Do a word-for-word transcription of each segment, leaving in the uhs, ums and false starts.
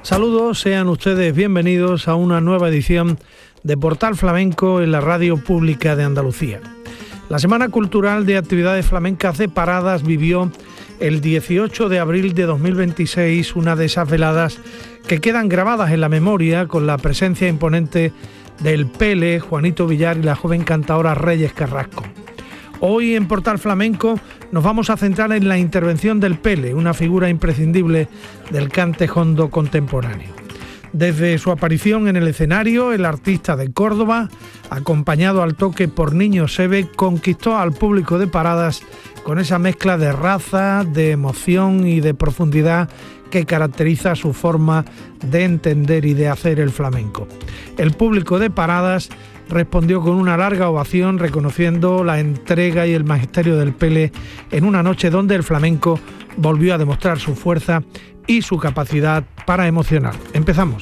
Saludos, sean ustedes bienvenidos a una nueva edición de Portal Flamenco en la Radio Pública de Andalucía. La Semana Cultural de Actividades Flamencas de Paradas vivió el dieciocho de abril de dos mil veintiséis una de esas veladas que quedan grabadas en la memoria con la presencia imponente del Pele, Juanito Villar y la joven cantadora Reyes Carrasco. Hoy en Portal Flamenco nos vamos a centrar en la intervención del Pele, una figura imprescindible del cante jondo contemporáneo. Desde su aparición en el escenario, el artista de Córdoba, acompañado al toque por Niño Seve, conquistó al público de Paradas con esa mezcla de raza, de emoción y de profundidad que caracteriza su forma de entender y de hacer el flamenco. El público de Paradas respondió con una larga ovación reconociendo la entrega y el magisterio del Pele en una noche donde el flamenco volvió a demostrar su fuerza y su capacidad para emocionar. Empezamos.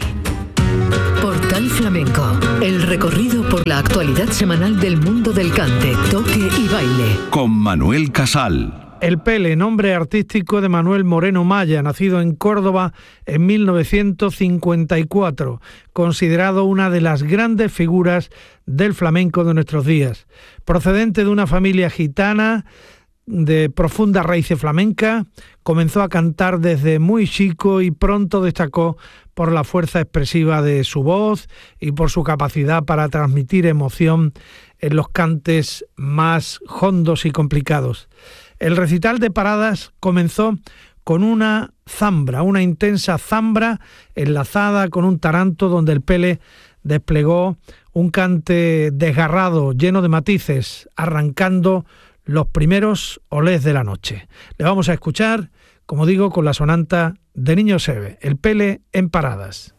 Portal Flamenco, el recorrido por la actualidad semanal del mundo del cante, toque y baile. Con Manuel Casal. El Pele, nombre artístico de Manuel Moreno Maya, nacido en Córdoba en mil novecientos cincuenta y cuatro, considerado una de las grandes figuras del flamenco de nuestros días. Procedente de una familia gitana de profunda raíz flamenca, comenzó a cantar desde muy chico y pronto destacó por la fuerza expresiva de su voz y por su capacidad para transmitir emoción en los cantes más hondos y complicados. El recital de Paradas comenzó con una zambra, una intensa zambra enlazada con un taranto donde el Pele desplegó un cante desgarrado, lleno de matices, arrancando los primeros olés de la noche. Le vamos a escuchar, como digo, con la sonanta de Niño Seve, el Pele en Paradas.